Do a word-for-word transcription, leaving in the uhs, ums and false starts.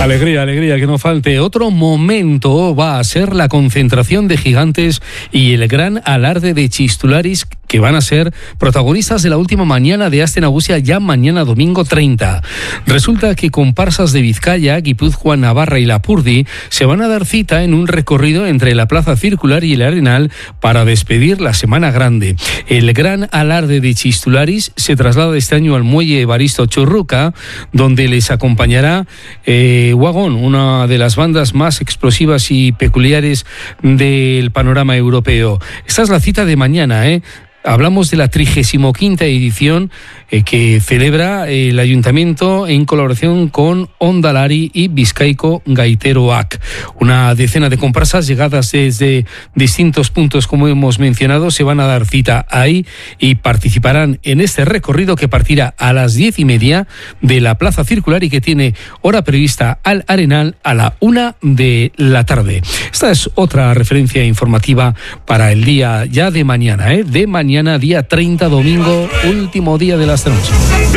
Alegría, alegría, que no falte. Otro momento va a ser la concentración de gigantes y el gran alarde de Txistularis, que van a ser protagonistas de la última mañana de Aste Nagusia, ya mañana domingo treinta. Resulta que comparsas de Vizcaya, Guipúzcoa, Navarra y Lapurdi se van a dar cita en un recorrido entre la Plaza Circular y el Arenal para despedir la Semana Grande. El gran alarde de Txistularis se traslada este año al muelle Evaristo Churruca, donde les acompañará eh, Wagon, una de las bandas más explosivas y peculiares del panorama europeo. Esta es la cita de mañana, ¿eh? Hablamos de la trigésima quinta edición eh, que celebra el Ayuntamiento en colaboración con Ondalari y Bizkaiko Gaiteroak. Una decena de comparsas llegadas desde distintos puntos, como hemos mencionado, se van a dar cita ahí y participarán en este recorrido que partirá a las diez y media de la Plaza Circular y que tiene hora prevista al Arenal a la una de la tarde. Esta es otra referencia informativa para el día ya de mañana, ¿eh? De mañana. Mañana, día treinta, domingo, último día de las Aste Nagusia.